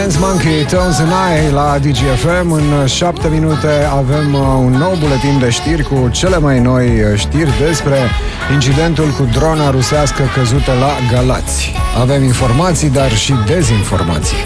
Dance Monkey, Tones and I la DGFM. În 7 minute avem un nou buletin de știri cu cele mai noi știri despre incidentul cu drona rusească căzută la Galați. Avem informații, dar și dezinformații.